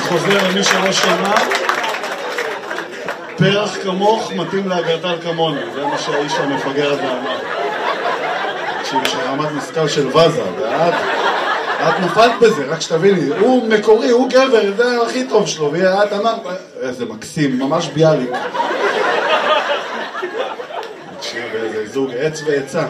חוזר למי שלא שמע, פרח כמוך מתאים לאגרטל כמוני, זה מה שהאיש המפגר הזה אמר. יש רמת משכל של וזה, ואת נפלת בזה, רק שתביני, הוא מקורי, הוא גבר, זה הכי טוב שלו, ואת אמרת, איזה מקסים, ממש ביאליק. תקשיב, איזה זוג עץ ועצה.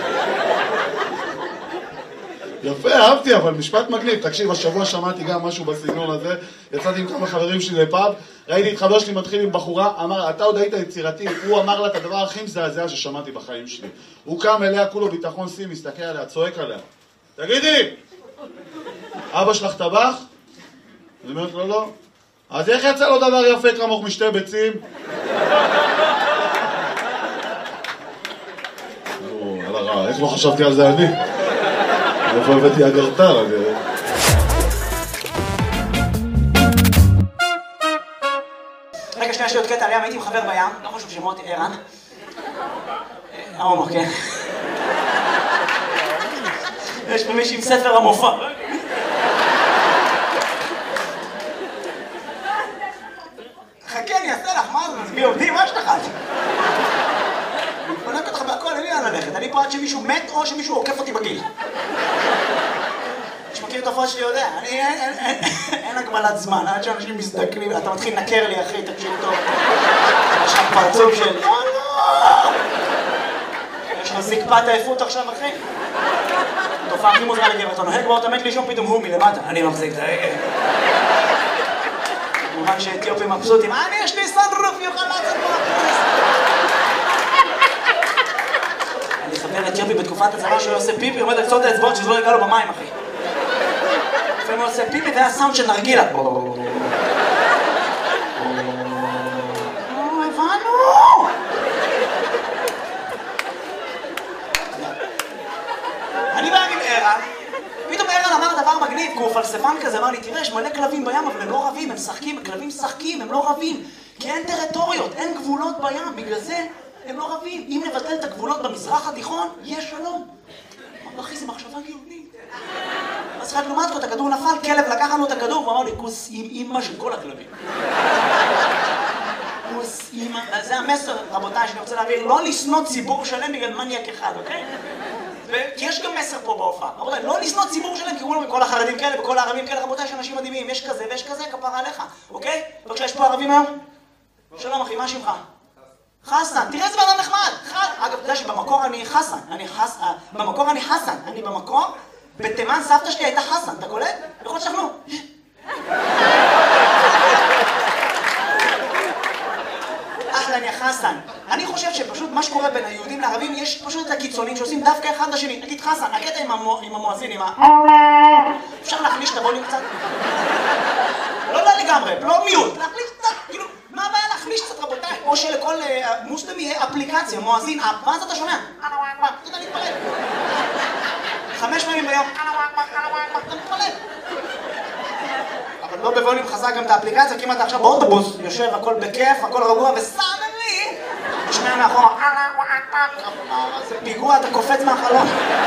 יפה, אהבתי, אבל משפט מגניב. תקשיב, השבוע שמעתי גם משהו בסגנון הזה, יצאתי עם כמה חברים שלי לפאב, ראיתי את חבר שלי מתחיל עם בחורה, אמר, אתה עוד היית יצירתי, הוא אמר לה את הדבר הכי מזעזע ששמעתי בחיים שלי. הוא קם אליה, כולו ביטחון סי, מסתכל עליה, צועק עליה. תגידי, אבא שלך טבח? אני אומרת לו, לא. אז איך יצא לו דבר יפה כמוך משתי ביצים? על הרע, איך לא חשבתי על זה אני? איפה הבאתי אגרטל? רגע, שנייה, יש לי עוד קטע עליהם, הייתי עם חבר בים, לא חשוב שמות, ערן. עומר, כן. יש פה מישהי עם ספר המופע. חכה, אני אעשה לך, מה זה? מי עובדים? מה שלך? אני פונק אותך בהכל, אין לי לאן ללכת. אני פה עד שמישהו מת או שמישהו עוקף אותי בגיל. שמכיר את הפרט שלי יודע, אין הגבלת זמן, עד שאנשים מזדקנים, אתה מתחיל לנקר לי אחי, תקשיב טוב. יש לך פרצוף של... יש לך זקפת העייפות עכשיו אחי? תופעה הכי מוזרה לגבר, אתה נוהג באוטו מת לישון פתאום הוא מלמטה, אני מחזיק את ההגה. כמובן שאתיופים מבסוטים, יש לי סנרוף, יוכל לצאת מהפרס. אני חבר אתיופי בתקופת הצבא שהוא עושה פיפי, עומד על קצות האצבעות שזה לא יגע לו במים אחי. לפעמים הוא עושה פיפי והיה סאונד של נרגילה. הבנו! אני בא עם ערן, פתאום ערן אמר דבר מגניב, כי הוא פלספן כזה, אמר לי, תראה, יש מלא כלבים בים, אבל הם לא רבים, הם שחקים, כלבים משחקים, הם לא רבים, כי אין טריטוריות, אין גבולות בים, בגלל זה הם לא רבים. אם נבטל את הגבולות במזרח התיכון, יש שלום. אמר, אחי, זה מחשבה גאונית. אז רק לעומת זאת, הכדור נפל, כלב לקח לנו את הכדור, והוא אמר לי, כוס עם אמא של כל הכלבים. כוס אמא, זה המסר, רבותיי, שאני רוצה להעביר, לא לשנוא ציבור שלם בגלל מניאק אחד, אוקיי? כי יש גם מסר פה בהופעה. רבותיי, לא לשנוא ציבור שלם, כי אומרים כל החרדים כאלה וכל הערבים כאלה, רבותיי, יש אנשים מדהימים, יש כזה ויש כזה, כפרה עליך, אוקיי? בבקשה, יש פה ערבים היום? שלום אחי, מה שמך? חסן, תראה איזה בן נחמד. אגב, אתה יודע שבמקור אני חסן, במקור אני חסן, אני במקור, בתימן סבתא שלי הייתה חסן, אתה קולט? יכול להיות שאנחנו... אחלה, יא חסן. אני חושב שפשוט מה שקורה בין היהודים לערבים, יש פשוט את הקיצונים שעושים דווקא אחד לשני. נגיד חסן, הקטע עם המואזין, עם ה... אפשר להחליש את הווליום קצת? לא לגמרי, לא מיעוט, להחליש קצת, כאילו, מה הבעיה להחליש קצת רבותיי? או שלכל מוסלם יהיה אפליקציה, מואזין, ואז אתה שומע? אתה יודע להתפלל. 5 פעמים ביום. אתה מתפלל. אבל לא בווליום חזק גם את האפליקציה, כי אם אתה עכשיו באוטובוס, יושב, הכל בכיף, הכל רגוע, וסללי, תשמע מאחורה, זה פיגוע, אתה קופץ מהחלום.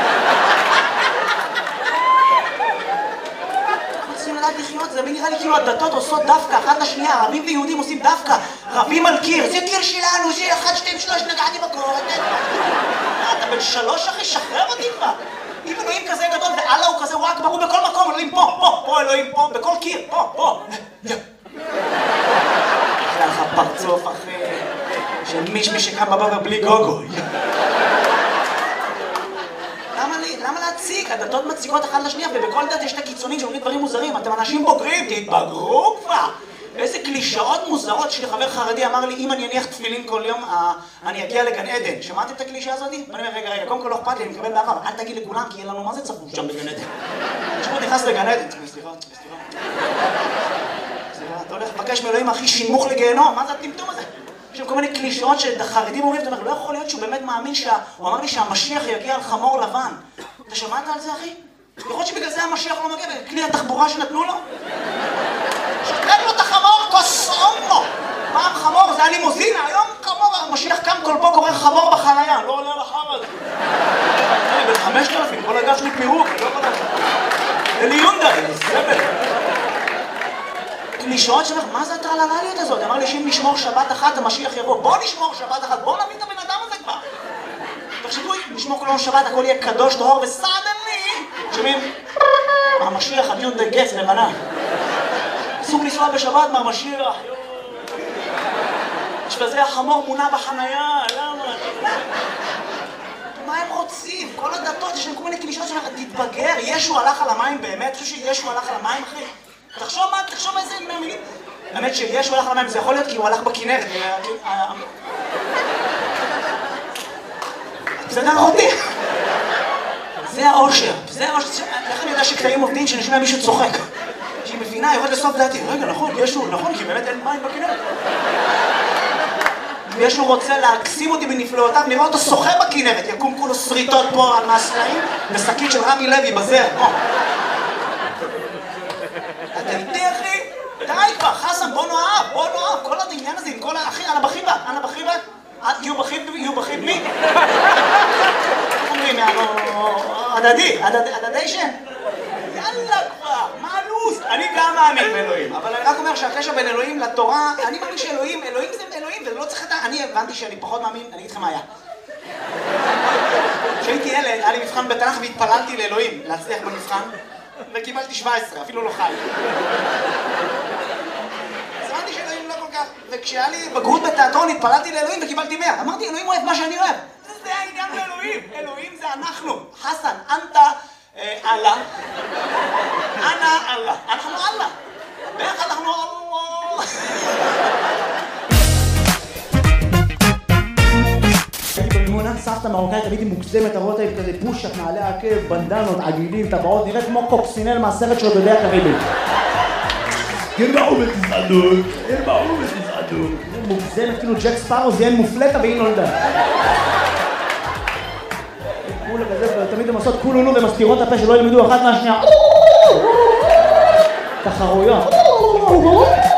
אנחנו צריכים לדעת לחיות, זה נראה לי כאילו הדתות עושות דווקא, אחת לשנייה, ערבים ויהודים עושים דווקא, רבים על קיר, זה קיר שלנו, זה 1, 2, 3, נגעתי בקור, אתה בן 3 אחי, שחרר אותי כבר. אם אלוהים כזה גדול ואללה הוא כזה וואק ברור בכל מקום, אלוהים פה אלוהים פה, בכל קיר, פה. אחלה לך פרצוף אחי, של מישמי שקם בבוקר בלי גוגו. למה להציג? הדתות מציגות אחת לשנייה ובכל דת יש את הקיצונים שאומרים דברים מוזרים. אתם אנשים בוגרים, תתבגרו כבר. איזה קלישאות מוזרות. שלי חבר חרדי אמר לי, אם אני אניח תפילין כל יום, אני אגיע לגן עדן. שמעתם את הקלישה הזאת? ואני אומר, רגע, קודם כל לא אכפת לי, אני מקבל באהבה, אבל אל תגיד לכולם, כי יהיה לנו מה זה צפוף שם בגן עדן. שפות נכנס לגן עדן. סליחה. אתה הולך לבקש מאלוהים הכי שימוך לגיהנום, מה זה הטמטום הזה? יש שם כל מיני קלישאות שהחרדים אומרים, אתה אומר, לא יכול להיות שהוא באמת מאמין הוא אמר לי שהמשיח יגיע על חמור לבן. אתה שמעת על זה, אחי? יכול להיות שבגלל זה המשיח לא מגיע, בכלי התחבורה שנתנו לו? שתראה לו את החמור, קוסומו! פעם חמור, זה היה לימוזינה, היום חמור, המשיח קם כל פה קורא חמור בחנייה, לא עולה על החמור הזה. אני בן 5,000, כל הגב שלי פירוק, לא כל הגב. אלי יונדאי, זבל. קלישאות שלך, מה זה הטרללליות הזאת? אמר לי שאם נשמור שבת אחת המשיח יבוא. בוא נשמור שבת אחת, בוא נביא את הבן אדם הזה כבר. תחשבו, נשמור כולנו שבת, הכל יהיה קדוש, טהור וסדני. שומעים? המשיח, הדיון די גץ, לבנה. אסור לנסוע בשבת מהמשיח. יש בזה החמור מונע בחנייה, למה? מה הם רוצים? כל הדתות, יש להם כל מיני קלישות שלך, תתבגר, ישו הלך על המים באמת? אתה חושב שישו הלך על המים, אחי? תחשוב איזה מילים. האמת שישו הלך על המים, זה יכול להיות כי הוא הלך בכנרת. זה דרך אותי. זה האושר. איך אני יודע שקטעים עובדים שנשמע מישהו צוחק? שהיא מבינה, יורד לסוף דעתי. רגע, נכון, ישו, נכון, כי באמת אין מים בכנרת. ישו רוצה להקסים אותי בנפלאותיו, נראה אותו שוחה בכנרת, יקום כולו שריטות פה על מהסלעים, ושקית של רמי לוי בזר. אתה איתי, אחי? די כבר, חסן, בוא נאהב, כל העניין הזה עם כל אחי, אנה בחיבה? יהיו בחיב מי? איך אומרים, הדדיישן? יאללה כבר, מה הלו"ז? אני גם מאמין באלוהים, אבל אני רק אומר שהקשר בין אלוהים לתורה, אני מאמין שאלוהים זה אלוהים, ולא צריך את אני הבנתי שאני פחות מאמין, אני אגיד לכם מה היה. כשהייתי ילד, היה לי מבחן בתנ"ך והתפללתי לאלוהים להצליח במבחן, וקיבלתי 17, אפילו לא חי. אז הבנתי שאלוהים לא כל כך, וכשהיה לי בגרות בתיאטרון התפללתי לאלוהים וקיבלתי 100. אמרתי, אלוהים אוהב מה שאני אוהב. זה העניין באלוהים, אלוהים זה אנחנו. חסן, אנטה, אללה. אנא אללה. אנחנו אללה. ביחד אנחנו אללה. הייתי במימונה, סבתא מרוקאית, הייתי מוגזמת, הרואות הייתי כזה פושט, נעלי עקב, בנדנות, עגילים, טבעות, נראית כמו קוקסינל מהסרט של דודי הקריבית. ירבעו ותסעדו, מוגזמת, כאילו ג'ק ספארו זיין מופלטה והיא נולדה. כולה כזה, תמיד הם עושות כולונו ומסתירות הפה שלא ילמדו אחת מהשנייה. תחרויות.